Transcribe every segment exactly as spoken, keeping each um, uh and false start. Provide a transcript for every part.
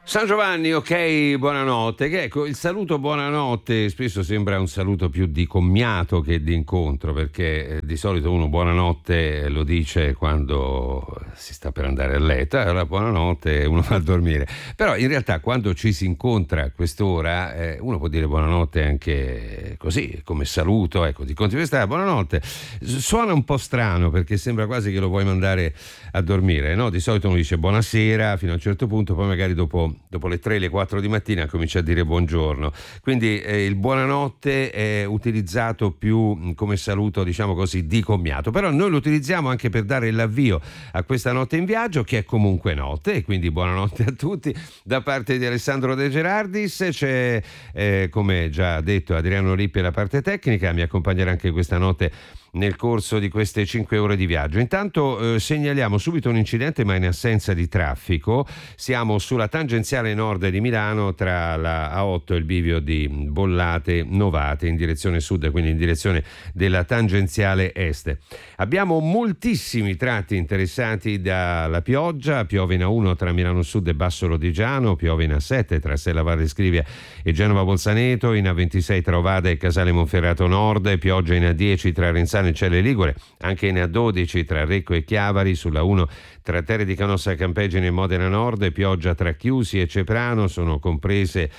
San Giovanni, ok, buonanotte. Che ecco, il saluto buonanotte spesso sembra un saluto più di commiato che di incontro, perché eh, di solito uno buonanotte lo dice quando si sta per andare a letto, e allora buonanotte uno va a dormire. Però in realtà quando ci si incontra a quest'ora eh, uno può dire buonanotte anche così, come saluto, ecco, di continuità, buonanotte. Suona un po' strano perché sembra quasi che lo vuoi mandare a dormire, no? Di solito uno dice buonasera fino a un certo punto, poi magari dopo dopo le tre, le quattro di mattina comincia a dire buongiorno. Quindi eh, il buonanotte è utilizzato più come saluto, diciamo così, di commiato, però noi lo utilizziamo anche per dare l'avvio a questa notte in viaggio, che è comunque notte, e quindi buonanotte a tutti da parte di Alessandro De Gerardis. C'è eh, come già detto Adriano Lippi alla parte tecnica, mi accompagnerà anche questa notte nel corso di queste cinque ore di viaggio. Intanto eh, segnaliamo subito un incidente, ma in assenza di traffico. Siamo sulla tangenziale nord di Milano tra la A otto e il bivio di Bollate Novate in direzione sud, quindi in direzione della tangenziale est. Abbiamo moltissimi tratti interessati dalla pioggia. Piove in A uno tra Milano Sud e Basso Lodigiano, piove in A sette tra Sella Valle Scrivia e Genova Bolzaneto, in A ventisei tra Ovada e Casale Monferrato Nord, pioggia in A dieci tra Renzano e Celle Ligure, anche in A dodici tra Recco e Chiavari, sulla uno tra Terre di Canossa, Campegine e Modena Nord, pioggia tra Chiusi e Ceprano, sono comprese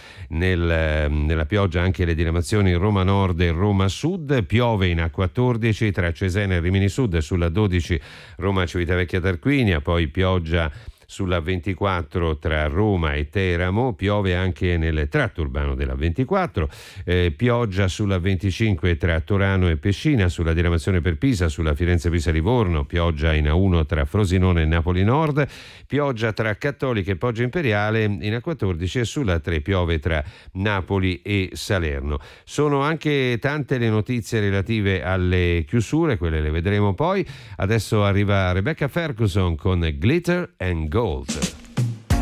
nel, nella pioggia anche le diramazioni Roma Nord e Roma Sud, piove in A quattordici tra Cesena e Rimini Sud, sulla dodici Roma Civitavecchia Tarquinia, poi pioggia sulla ventiquattro tra Roma e Teramo, piove anche nel tratto urbano della ventiquattro, eh, pioggia sulla venticinque tra Torano e Pescina, sulla diramazione per Pisa, sulla Firenze-Pisa-Livorno, pioggia in A uno tra Frosinone e Napoli Nord, pioggia tra Cattolica e Poggio Imperiale in A quattordici, e sulla tre piove tra Napoli e Salerno. Sono anche tante le notizie relative alle chiusure, quelle le vedremo poi. Adesso arriva Rebecca Ferguson con Glitter and Gold.